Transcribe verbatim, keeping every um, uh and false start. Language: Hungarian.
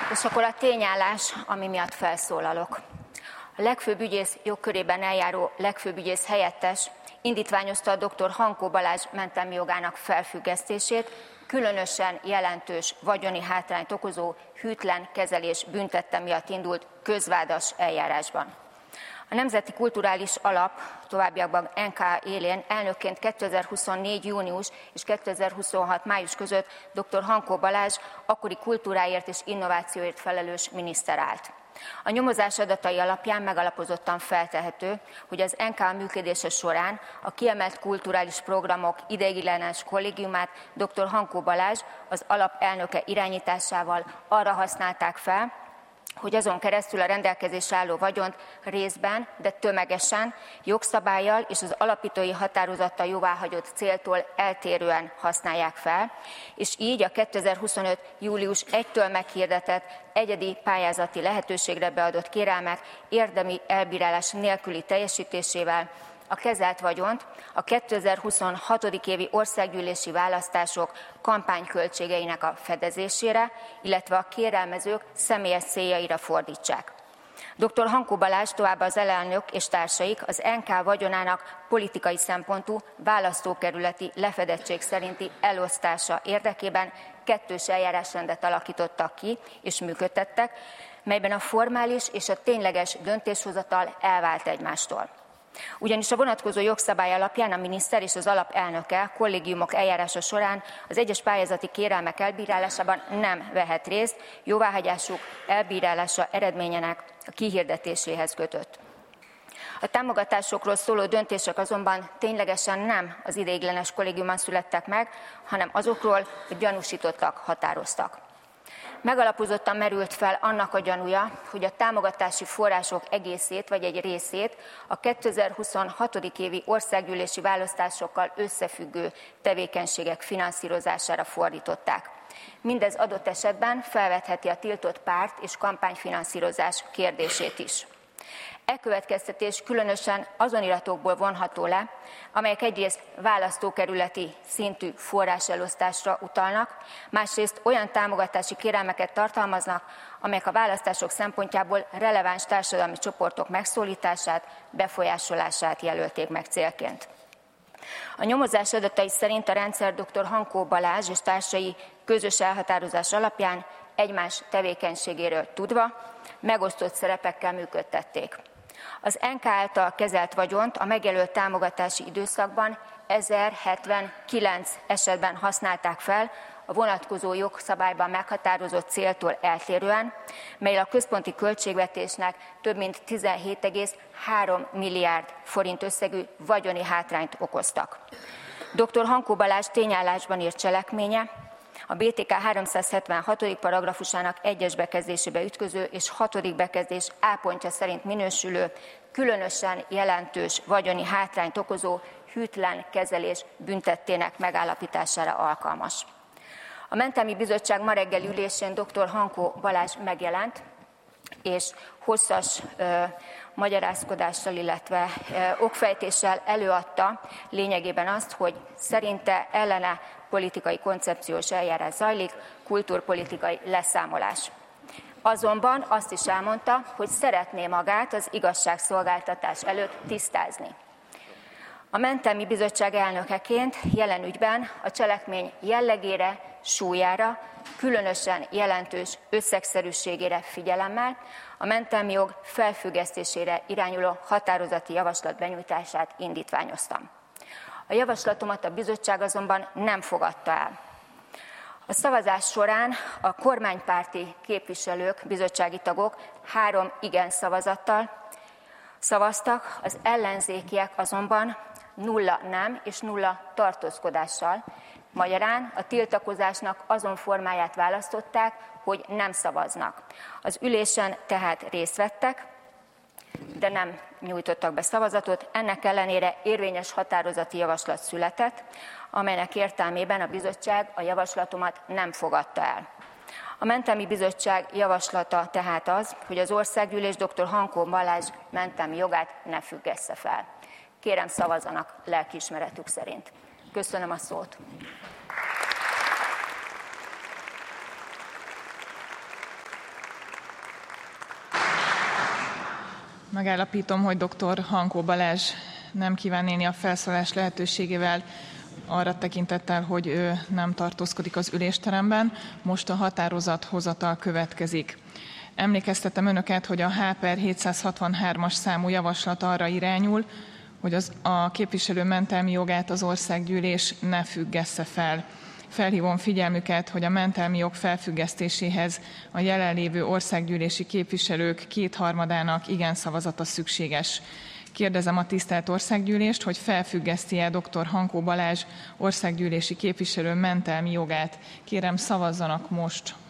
És akkor a tényállás, ami miatt felszólalok. A legfőbb ügyész jogkörében eljáró legfőbb ügyész helyettes indítványozta a dr. Hankó Balázs mentelmi jogának felfüggesztését, különösen jelentős vagyoni hátrányt okozó hűtlen kezelés büntette miatt indult közvádas eljárásban. A Nemzeti Kulturális Alap továbbiakban en ká á élén elnökként kétezer-huszonnégy. június és kétezer-huszonhat. május között dr. Hankó Balázs akkori kultúráért és innovációért felelős miniszter állt. A nyomozás adatai alapján megalapozottan feltehető, hogy az en ká á működése során a kiemelt kulturális programok ideiglenes kollégiumát dr. Hankó Balázs az alap elnöke irányításával arra használták fel, hogy azon keresztül a rendelkezésre álló vagyont részben, de tömegesen, jogszabállyal és az alapítói határozattal jóváhagyott céltól eltérően használják fel, és így a kétezer-huszonöt. július elsejétől meghirdetett egyedi pályázati lehetőségre beadott kérelmek érdemi elbírálás nélküli teljesítésével a kezelt vagyont a kétezer-huszonhat. évi országgyűlési választások kampányköltségeinek a fedezésére, illetve a kérelmezők személyes céljaira fordítsák. dr. Hankó Balázs továbbá az alelnök és társaik az en ká á vagyonának politikai szempontú választókerületi lefedettség szerinti elosztása érdekében kettős eljárásrendet alakítottak ki és működtettek, melyben a formális és a tényleges döntéshozatal elvált egymástól. Ugyanis a vonatkozó jogszabály alapján a miniszter és az alap elnöke kollégiumok eljárása során az egyes pályázati kérelmek elbírálásában nem vehet részt, jóváhagyásuk elbírálása eredményének a kihirdetéséhez kötött. A támogatásokról szóló döntések azonban ténylegesen nem az ideiglenes kollégiumban születtek meg, hanem azokról a gyanúsítottak határoztak. Megalapozottan merült fel annak a gyanúja, hogy a támogatási források egészét vagy egy részét a kétezer-huszonhat. évi országgyűlési választásokkal összefüggő tevékenységek finanszírozására fordították. Mindez adott esetben felvetheti a tiltott párt és kampányfinanszírozás kérdését is. E következtetés különösen azon iratokból vonható le, amelyek egyrészt választókerületi szintű forráselosztásra utalnak, másrészt olyan támogatási kérelmeket tartalmaznak, amelyek a választások szempontjából releváns társadalmi csoportok megszólítását, befolyásolását jelölték meg célként. A nyomozás adatai szerint a rendszer dr. Hankó Balázs és társai közös elhatározás alapján egymás tevékenységéről tudva megosztott szerepekkel működtették. Az en ká á által kezelt vagyont a megjelölt támogatási időszakban ezerhetvenkilenc esetben használták fel a vonatkozó jogszabályban meghatározott céltól eltérően, mely a központi költségvetésnek több mint tizenhét egész három milliárd forint összegű vagyoni hátrányt okoztak. dr. Hankó Balázs tényállásban írt cselekménye a bé té ká háromszázhetvenhat. paragrafusának egyes bekezdésébe ütköző és hatodik bekezdés A pontja szerint minősülő, különösen jelentős vagyoni hátrányt okozó hűtlen kezelés büntettének megállapítására alkalmas. A mentelmi bizottság ma reggeli ülésén dr. Hankó Balázs megjelent, és hosszas ö, magyarázkodással, illetve ö, okfejtéssel előadta lényegében azt, hogy szerinte ellene politikai koncepciós eljárás zajlik, kultúrpolitikai leszámolás. Azonban azt is elmondta, hogy szeretné magát az igazságszolgáltatás előtt tisztázni. A mentelmi bizottság elnökeként jelen ügyben a cselekmény jellegére, súlyára, különösen jelentős összegszerűségére figyelemmel a mentelmi jog felfüggesztésére irányuló határozati javaslat benyújtását indítványoztam. A javaslatomat a bizottság azonban nem fogadta el. A szavazás során a kormánypárti képviselők, bizottsági tagok három igen szavazattal szavaztak, az ellenzékiek azonban nulla nem és nulla tartózkodással. Magyarán a tiltakozásnak azon formáját választották, hogy nem szavaznak. Az ülésen tehát részt vettek, de nem nyújtottak be szavazatot, ennek ellenére érvényes határozati javaslat született, amelynek értelmében a bizottság a javaslatomat nem fogadta el. A mentelmi bizottság javaslata tehát az, hogy az országgyűlés dr. Hankó Balázs mentelmi jogát ne függessze fel. Kérem, szavazzanak lelkiismeretük szerint. Köszönöm a szót. Megállapítom, hogy dr. Hankó Balázs nem kíván élni a felszólalás lehetőségével, arra tekintettel, hogy ő nem tartózkodik az ülésteremben. Most a határozathozatal következik. Emlékeztetem önöket, hogy a H per hétszázhatvanhármas számú javaslat arra irányul, hogy az, a képviselő mentelmi jogát az országgyűlés ne függessze fel. Felhívom figyelmüket, hogy a mentelmi jog felfüggesztéséhez a jelenlévő országgyűlési képviselők kétharmadának igen szavazata szükséges. Kérdezem a tisztelt országgyűlést, hogy felfüggeszti-e dr. Hankó Balázs országgyűlési képviselő mentelmi jogát. Kérem, szavazzanak most.